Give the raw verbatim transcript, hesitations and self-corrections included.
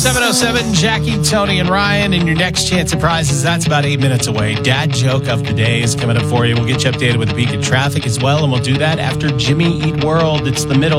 seven oh seven, Jackie, Tony, and Ryan, and your next chance at prizes. That's about eight minutes away. Dad joke of the day is coming up for you. We'll get you updated with the peak in traffic as well, and we'll do that after Jimmy Eat World. It's the middle.